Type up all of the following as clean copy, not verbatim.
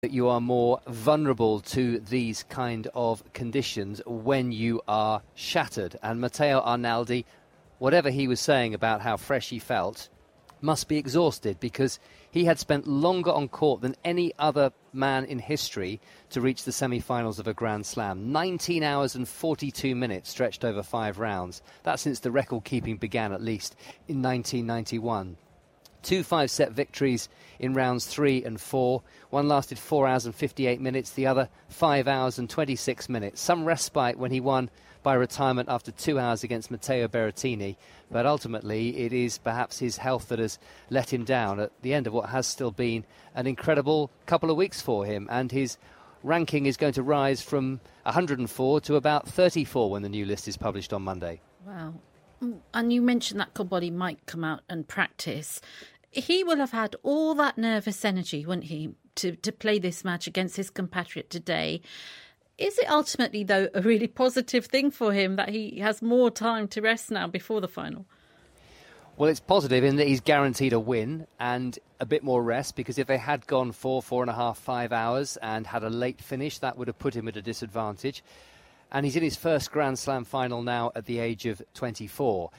that you are more vulnerable to these kind of conditions when you are shattered. And Matteo Arnaldi, whatever he was saying about how fresh he felt, must be exhausted because he had spent longer on court than any other man in history to reach the semi-finals of a Grand Slam. 19 hours and 42 minutes stretched over 5 rounds. That's since the record-keeping began, at least, in 1991. 2 5-set victories in rounds 3 and 4. One lasted 4 hours and 58 minutes, the other 5 hours and 26 minutes. Some respite when he won by retirement after 2 hours against Matteo Berrettini, but ultimately it is perhaps his health that has let him down at the end of what has still been an incredible couple of weeks for him, and his ranking is going to rise from 104 to about 34 when the new list is published on Monday. Wow. And you mentioned that Cobolli might come out and practice. He will have had all that nervous energy, wouldn't he, to play this match against his compatriot today. Is it ultimately, though, a really positive thing for him that he has more time to rest now before the final? Well, it's positive in that he's guaranteed a win and a bit more rest, because if they had gone 4.5, 5 hours and had a late finish, that would have put him at a disadvantage. And he's in his first Grand Slam final now at the age of 24.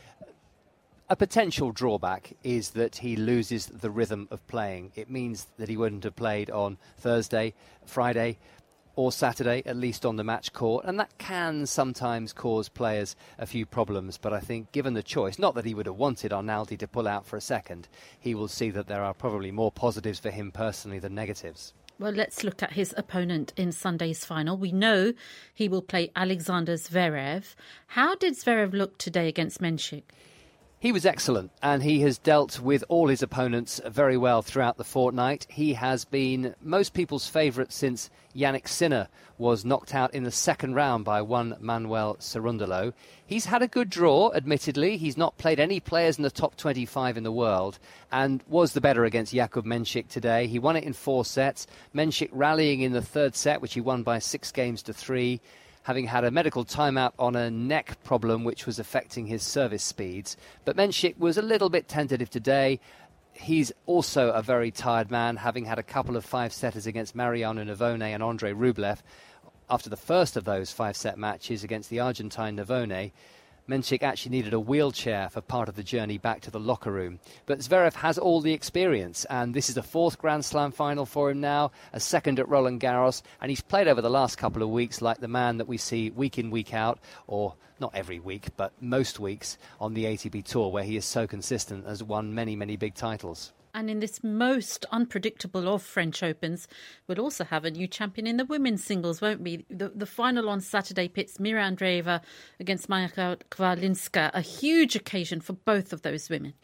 A potential drawback is that he loses the rhythm of playing. It means that he wouldn't have played on Thursday, Friday or Saturday, at least on the match court. And that can sometimes cause players a few problems. But I think given the choice, not that he would have wanted Arnaldi to pull out for a second, he will see that there are probably more positives for him personally than negatives. Well, let's look at his opponent in Sunday's final. We know he will play Alexander Zverev. How did Zverev look today against Menchik? He was excellent, and he has dealt with all his opponents very well throughout the fortnight. He has been most people's favourite since Yannick Sinner was knocked out in the second round by Juan Manuel Cerundolo. He's had a good draw, admittedly. He's not played any players in the top 25 in the world and was the better against Jakub Menchik today. He won it in 4 sets. Menchik rallying in the third set, which he won by 6-3. Having had a medical timeout on a neck problem which was affecting his service speeds. But Menchik was a little bit tentative today. He's also a very tired man, having had a couple of 5-setters against Mariano Navone and Andrei Rublev. After the first of those 5-set matches against the Argentine Navone, Menchik actually needed a wheelchair for part of the journey back to the locker room. But Zverev has all the experience, and this is the 4th Grand Slam final for him now, a 2nd at Roland Garros, and he's played over the last couple of weeks like the man that we see week in, week out, or not every week, but most weeks on the ATP Tour, where he is so consistent, has won many, many big titles. And in this most unpredictable of French Opens, we'll also have a new champion in the women's singles, won't we? The final on Saturday pits Mira Andreeva against Maja Kvalinska, a huge occasion for both of those women.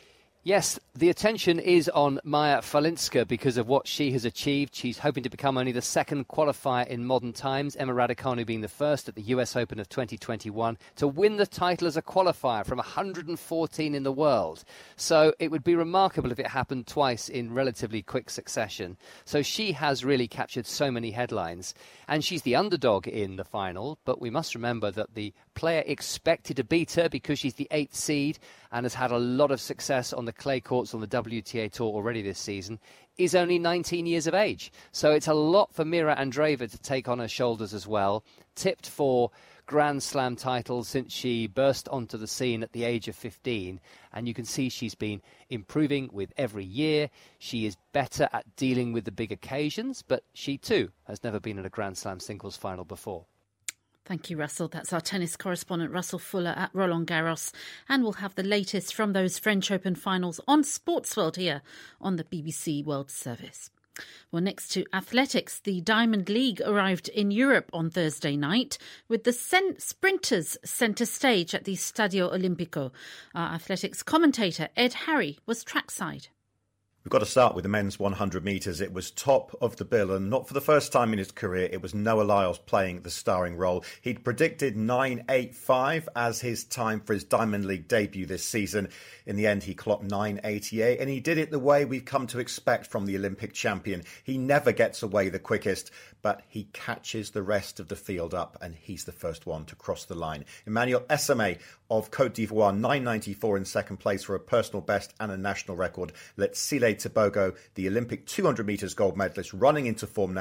Yes, the attention is on Maja Kvalinska because of what she has achieved. She's hoping to become only the 2nd qualifier in modern times, Emma Raducanu being the first at the US Open of 2021 to win the title as a qualifier from 114 in the world. So it would be remarkable if it happened twice in relatively quick succession. So she has really captured so many headlines. And she's the underdog in the final, but we must remember that the player expected to beat her because she's the 8th seed and has had a lot of success on the clay courts on the WTA Tour already this season, is only 19 years of age. So it's a lot for Mira Andreeva to take on her shoulders as well. Tipped for Grand Slam titles since she burst onto the scene at the age of 15. And you can see she's been improving with every year. She is better at dealing with the big occasions, but she too has never been in a Grand Slam singles final before. Thank you, Russell. That's our tennis correspondent, Russell Fuller at Roland Garros. And we'll have the latest from those French Open finals on Sportsworld here on the BBC World Service. Well, next to athletics, the Diamond League arrived in Europe on Thursday night with the sprinters centre stage at the Stadio Olimpico. Our athletics commentator, Ed Harry, was trackside. We've got to start with the men's 100 metres. It was top of the bill, and not for the first time in his career, it was Noah Lyles playing the starring role. He'd predicted 9.85 as his time for his Diamond League debut this season. In the end, he clocked 9.88, and he did it the way we've come to expect from the Olympic champion. He never gets away the quickest, but he catches the rest of the field up, and he's the first one to cross the line. Emmanuel Esame of Côte d'Ivoire, 9.94 in second place for a personal best and a national record. Letsile Tebogo, the Olympic 200 metres gold medalist, running into form now.